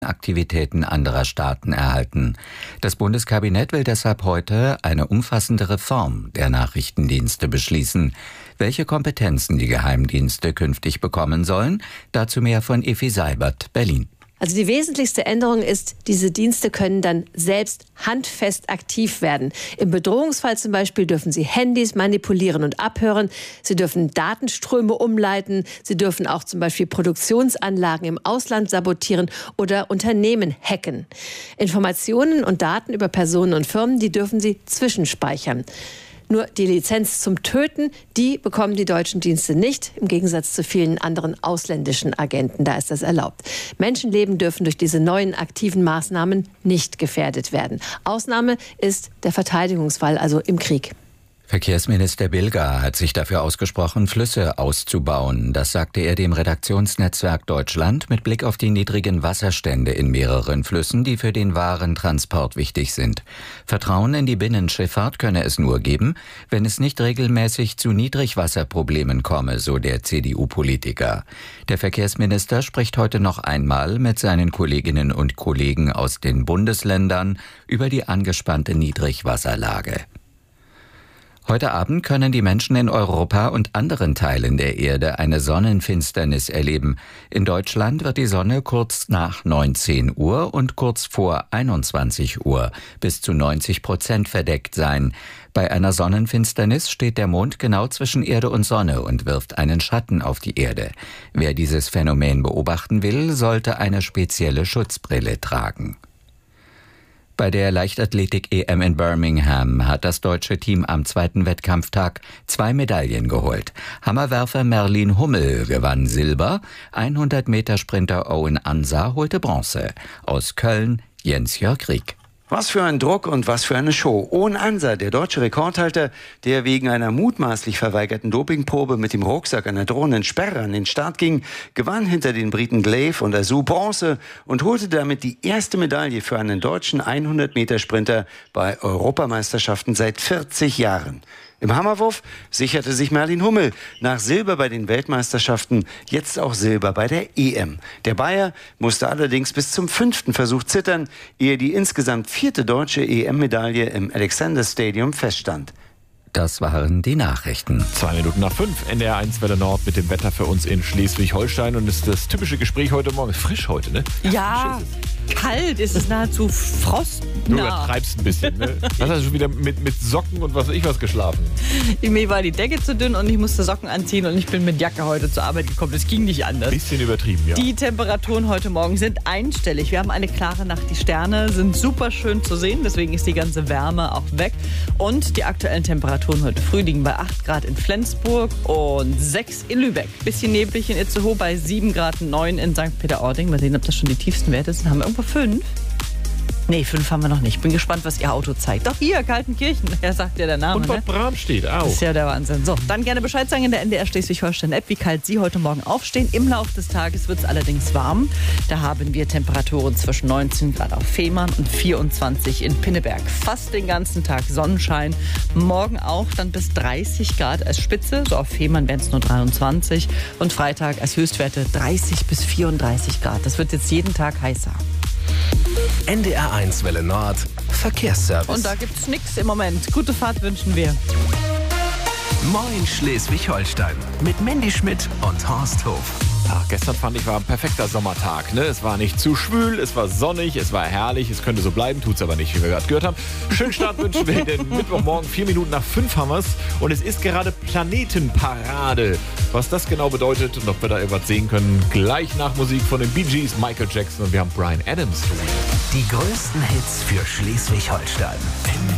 Aktivitäten anderer Staaten erhalten. Das Bundeskabinett will deshalb heute eine umfassende Reform der Nachrichtendienste beschließen. Welche Kompetenzen die Geheimdienste künftig bekommen sollen, dazu mehr von Effi Seibert, Berlin. Also die wesentlichste Änderung ist, diese Dienste können dann selbst handfest aktiv werden. Im Bedrohungsfall zum Beispiel dürfen sie Handys manipulieren und abhören. Sie dürfen Datenströme umleiten. Sie dürfen auch zum Beispiel Produktionsanlagen im Ausland sabotieren oder Unternehmen hacken. Informationen und Daten über Personen und Firmen, die dürfen sie zwischenspeichern. Nur die Lizenz zum Töten, die bekommen die deutschen Dienste nicht, im Gegensatz zu vielen anderen ausländischen Agenten. Da ist das erlaubt. Menschenleben dürfen durch diese neuen aktiven Maßnahmen nicht gefährdet werden. Ausnahme ist der Verteidigungsfall, also im Krieg. Verkehrsminister Bilger hat sich dafür ausgesprochen, Flüsse auszubauen. Das sagte er dem Redaktionsnetzwerk Deutschland mit Blick auf die niedrigen Wasserstände in mehreren Flüssen, die für den Warentransport wichtig sind. Vertrauen in die Binnenschifffahrt könne es nur geben, wenn es nicht regelmäßig zu Niedrigwasserproblemen komme, so der CDU-Politiker. Der Verkehrsminister spricht heute noch einmal mit seinen Kolleginnen und Kollegen aus den Bundesländern über die angespannte Niedrigwasserlage. Heute Abend können die Menschen in Europa und anderen Teilen der Erde eine Sonnenfinsternis erleben. In Deutschland wird die Sonne kurz nach 19 Uhr und kurz vor 21 Uhr bis zu 90% verdeckt sein. Bei einer Sonnenfinsternis steht der Mond genau zwischen Erde und Sonne und wirft einen Schatten auf die Erde. Wer dieses Phänomen beobachten will, sollte eine spezielle Schutzbrille tragen. Bei der Leichtathletik-EM in Birmingham hat das deutsche Team am zweiten Wettkampftag 2 Medaillen geholt. Hammerwerfer Merlin Hummel gewann Silber, 100-Meter-Sprinter Owen Ansa holte Bronze. Aus Köln Jens-Jörg Rieck. Was für ein Druck und was für eine Show. Owen Ansa, der deutsche Rekordhalter, der wegen einer mutmaßlich verweigerten Dopingprobe mit dem Rucksack einer drohenden Sperre an den Start ging, gewann hinter den Briten Glaive und Azu Bronze und holte damit die erste Medaille für einen deutschen 100-Meter-Sprinter bei Europameisterschaften seit 40 Jahren. Im Hammerwurf sicherte sich Merlin Hummel nach Silber bei den Weltmeisterschaften jetzt auch Silber bei der EM. Der Bayer musste allerdings bis zum 5. Versuch zittern, ehe die insgesamt 4. deutsche EM-Medaille im Alexander Stadium feststand. Das waren die Nachrichten. 5:02 NDR 1 Welle Nord mit dem Wetter für uns in Schleswig-Holstein. Und ist das typische Gespräch heute Morgen. Frisch heute, ne? Ja, kalt ist es, nahezu frostnah. Du übertreibst ein bisschen, ne? Hast du schon wieder mit Socken und was weiß ich was geschlafen? Mir war die Decke zu dünn und ich musste Socken anziehen und ich bin mit Jacke heute zur Arbeit gekommen. Das ging nicht anders. Bisschen übertrieben, ja. Die Temperaturen heute Morgen sind einstellig. Wir haben eine klare Nacht. Die Sterne sind super schön zu sehen. Deswegen ist die ganze Wärme auch weg. Und die aktuellen Temperaturen heute früh liegen bei 8 Grad in Flensburg und 6 in Lübeck. Bisschen neblig in Itzehoe bei 7 Grad, 9 in St. Peter-Ording. Mal sehen, ob das schon die tiefsten Werte sind. Haben wir irgendwo 5? Nee, 5 haben wir noch nicht. Bin gespannt, was Ihr Auto zeigt. Doch hier, Kaltenkirchen. Ja, sagt ja der Name. Und Bad Bram steht auch. Das ist ja der Wahnsinn. So, dann gerne Bescheid sagen in der NDR Schleswig-Holstein-App, wie kalt Sie heute Morgen aufstehen. Im Laufe des Tages wird es allerdings warm. Da haben wir Temperaturen zwischen 19 Grad auf Fehmarn und 24 in Pinneberg. Fast den ganzen Tag Sonnenschein. Morgen auch dann bis 30 Grad als Spitze. So auf Fehmarn wären es nur 23. Und Freitag als Höchstwerte 30 bis 34 Grad. Das wird jetzt jeden Tag heißer. NDR 1 Welle Nord, Verkehrsservice. Und da gibt's nichts im Moment. Gute Fahrt wünschen wir. Moin Schleswig-Holstein mit Mandy Schmidt und Horst Hof. Ach, gestern fand ich, war ein perfekter Sommertag. Ne? Es war nicht zu schwül, es war sonnig, es war herrlich. Es könnte so bleiben, tut's aber nicht, wie wir gerade gehört haben. Schönen Start wünschen wir den Mittwochmorgen, 4 Minuten nach 5 haben wir's. Und es ist gerade Planetenparade. Was das genau bedeutet und ob wir da irgendwas sehen können, gleich nach Musik von den Bee Gees, Michael Jackson und wir haben Bryan Adams. Die größten Hits für Schleswig-Holstein.